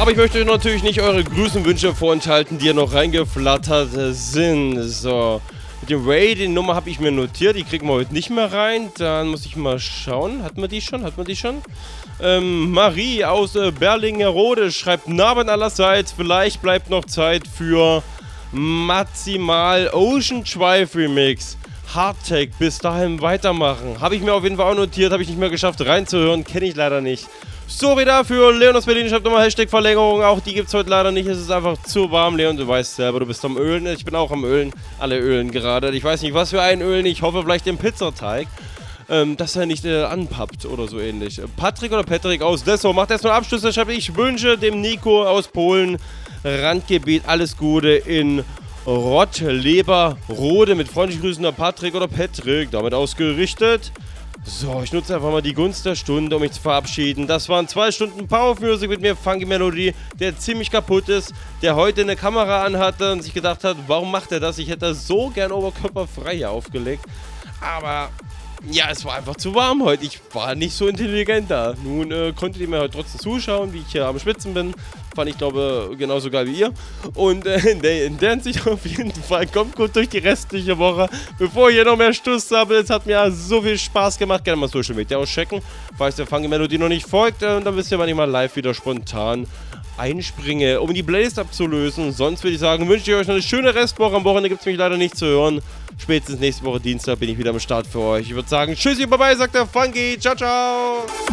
Aber ich möchte euch natürlich nicht eure Grüße und Wünsche vorenthalten, die ja noch reingeflattert sind. So, mit dem Ray, die Nummer habe ich mir notiert, die kriegen wir heute nicht mehr rein. Dann muss ich mal schauen. Hatten wir die schon? Marie aus Berlingerode schreibt: Naben allerseits, vielleicht bleibt noch Zeit für Maximal Ocean Drive Remix. Hardtech, bis dahin weitermachen. Habe ich mir auf jeden Fall auch notiert, habe ich nicht mehr geschafft reinzuhören, kenne ich leider nicht. Sorry dafür, Leon aus Berlin schreibt nochmal Hashtag-Verlängerung, auch die gibt es heute leider nicht, es ist einfach zu warm. Leon, du weißt selber, du bist am Ölen, ich bin auch am Ölen, alle ölen gerade. Ich weiß nicht, was für ein Ölen, ich hoffe vielleicht den Pizzateig, dass er nicht anpappt oder so ähnlich. Patrick aus Dessau macht erstmal Abschluss, da schreibt: Ich wünsche dem Nico aus Polen, Randgebiet, alles Gute in Rottleberrode. Mit freundlichen Grüßen der Patrick, damit ausgerichtet. So, ich nutze einfach mal die Gunst der Stunde, um mich zu verabschieden. Das waren 2 Stunden Power of Music mit mir, Funky Melody, der ziemlich kaputt ist, der heute eine Kamera anhatte und sich gedacht hat, warum macht er das? Ich hätte so gern oberkörperfrei hier aufgelegt. Aber ja, es war einfach zu warm heute. Ich war nicht so intelligent da. Nun konntet ihr mir heute trotzdem zuschauen, wie ich hier am Schwitzen bin. Fand ich, glaube, genauso geil wie ihr. Und in der Hinsicht auf jeden Fall, kommt gut durch die restliche Woche. Bevor ich hier noch mehr Stuss habe, es hat mir so viel Spaß gemacht. Gerne mal Social Media auschecken. Falls der Funky Melody noch nicht folgt, dann wisst ihr, wann ich mal live wieder spontan einspringe, um die Playlist abzulösen. Sonst würde ich sagen, wünsche ich euch noch eine schöne Restwoche. Am Wochenende gibt es mich leider nicht zu hören. Spätestens nächste Woche Dienstag bin ich wieder am Start für euch. Ich würde sagen, tschüssi, bye bye, sagt der Funky. Ciao, ciao.